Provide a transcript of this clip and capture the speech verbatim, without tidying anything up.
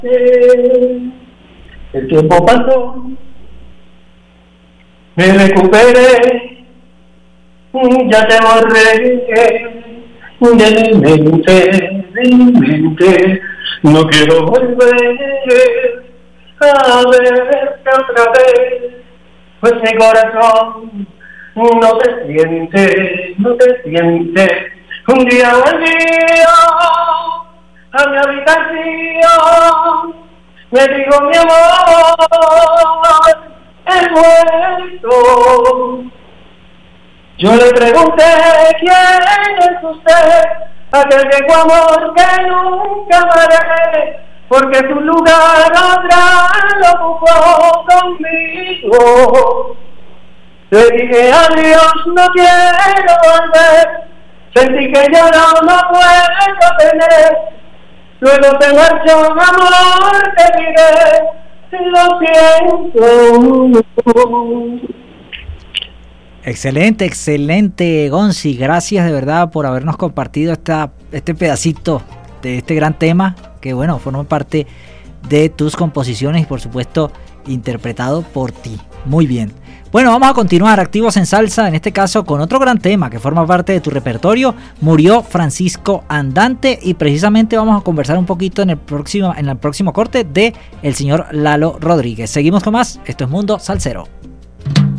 El tiempo pasó, me recuperé, ya te borré de mi mente, de mi mente. No quiero volver a verte otra vez, pues mi corazón no te siente, no te siente. Un día volví a mi habitación, me digo mi amor, he vuelto. Yo le pregunté quién es usted, aquel viejo amor que nunca amaré, porque su lugar otra lo ocupó conmigo. Le dije adiós, no quiero volver, sentí que yo no, no puedo tener. Luego te marchó, amor, te diré, lo siento. Excelente, excelente, Gonzi. Gracias de verdad por habernos compartido esta, este pedacito de este gran tema que, bueno, forma parte de tus composiciones y, por supuesto, interpretado por ti. Muy bien. Bueno, vamos a continuar activos en salsa, en este caso con otro gran tema que forma parte de tu repertorio. Murió Francisco Andante, y precisamente vamos a conversar un poquito en el próximo, en el próximo corte de el señor Lalo Rodríguez. Seguimos con más. Esto es Mundo Salsero.